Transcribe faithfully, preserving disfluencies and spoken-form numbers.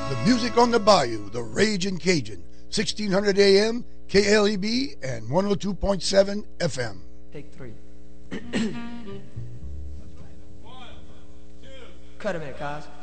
The music on the bayou, the Ragin' Cajun, sixteen hundred A M, K L E B, and one oh two point seven F M. Take three. Cut a minute, guys.